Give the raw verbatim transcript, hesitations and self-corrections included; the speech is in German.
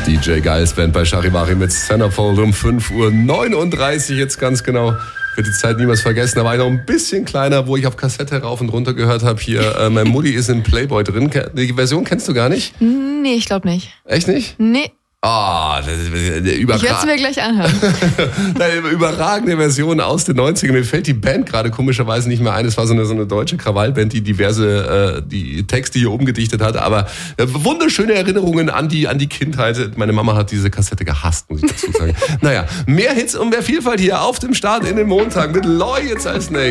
D J Geils Band bei Charivari mit Centerfold um fünf Uhr neununddreißig jetzt ganz genau. Wird die Zeit niemals vergessen, aber noch ein bisschen kleiner, wo ich auf Kassette rauf und runter gehört habe. Hier, äh, mein Mutti ist in Playboy drin. Die Version kennst du gar nicht? Nee, ich glaube nicht. Echt nicht? Nee. Ah, oh, überragend. Ich werde es mir gleich anhören. Eine überragende Version aus den neunzigern. Mir fällt die Band gerade komischerweise nicht mehr ein. Es war so eine, so eine deutsche Krawallband, die diverse äh, die Texte hier umgedichtet hat. Aber äh, wunderschöne Erinnerungen an die, an die Kindheit. Meine Mama hat diese Kassette gehasst, muss ich dazu sagen. Naja, mehr Hits und mehr Vielfalt hier auf dem Start in den Montag mit Loy jetzt als nächstes.